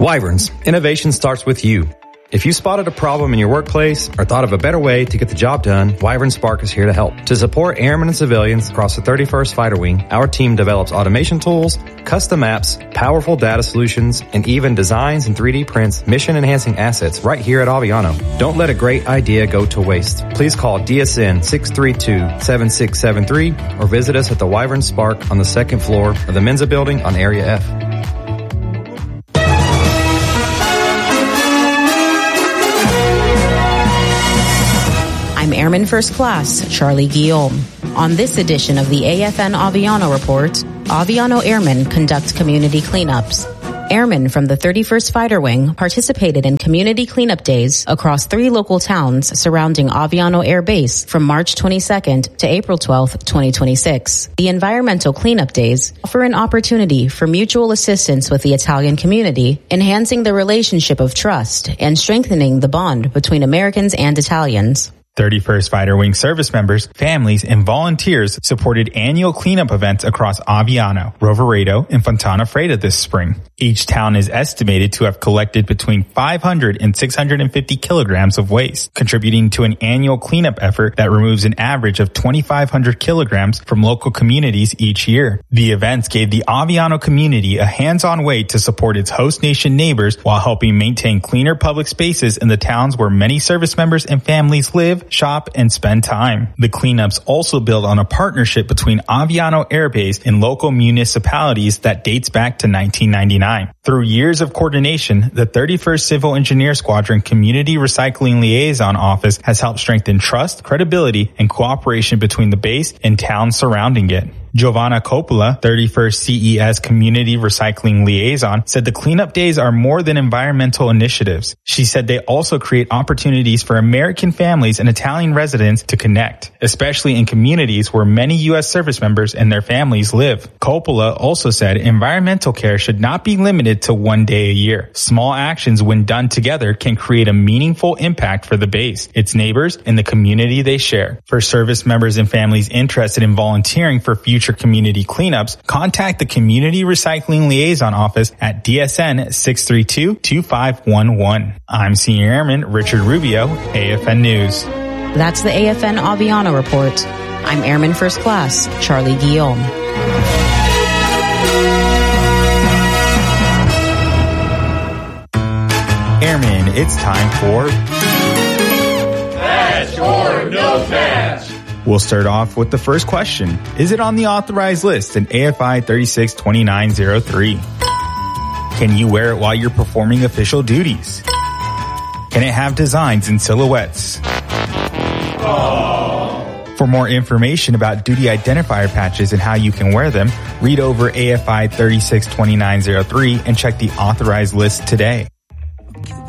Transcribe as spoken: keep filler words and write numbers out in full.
Wyverns, innovation starts with you. If you spotted a problem in your workplace or thought of a better way to get the job done, Wyvern Spark is here to help. To support airmen and civilians across the thirty-first Fighter Wing, our team develops automation tools, custom apps, powerful data solutions, and even designs and three D prints mission-enhancing assets right here at Aviano. Don't let a great idea go to waste. Please call D S N six three two, seven six seven three or visit us at the Wyvern Spark on the second floor of the Menza Building on Area F. I'm Airman First Class Charlie Guillaume. On this edition of the A F N Aviano Report, Aviano Airmen conduct community cleanups. Airmen from the thirty-first Fighter Wing participated in community cleanup days across three local towns surrounding Aviano Air Base from March twenty-second to April twelfth, twenty twenty-six. The environmental cleanup days offer an opportunity for mutual assistance with the Italian community, enhancing the relationship of trust and strengthening the bond between Americans and Italians. thirty-first Fighter Wing service members, families, and volunteers supported annual cleanup events across Aviano, Rovereto, and Fontana Freda this spring. Each town is estimated to have collected between five hundred and six hundred fifty kilograms of waste, contributing to an annual cleanup effort that removes an average of twenty-five hundred kilograms from local communities each year. The events gave the Aviano community a hands-on way to support its host nation neighbors while helping maintain cleaner public spaces in the towns where many service members and families live, shop, and spend time. The cleanups also build on a partnership between Aviano Air Base and local municipalities that dates back to nineteen ninety-nine. Through years of coordination, the thirty-first Civil Engineer Squadron Community Recycling Liaison Office has helped strengthen trust, credibility, and cooperation between the base and towns surrounding it. Giovanna Coppola, thirty-first C E S Community Recycling Liaison, said the cleanup days are more than environmental initiatives. She said they also create opportunities for American families and Italian residents to connect, especially in communities where many U S service members and their families live. Coppola also said environmental care should not be limited to one day a year. Small actions, when done together, can create a meaningful impact for the base, its neighbors, and the community they share. For service members and families interested in volunteering for future community cleanups, contact the Community Recycling Liaison Office at D S N six three two, two five one one. I'm Senior Airman Richard Rubio, A F N News. That's the A F N Aviano Report. I'm Airman First Class Charlie Guillaume. Airmen, it's time for Patch or No Patch. We'll start off with the first question. Is it on the authorized list in A F I thirty-six twenty-nine oh three? Can you wear it while you're performing official duties? Can it have designs and silhouettes? Oh. For more information about duty identifier patches and how you can wear them, read over A F I thirty-six twenty-nine oh three and check the authorized list today.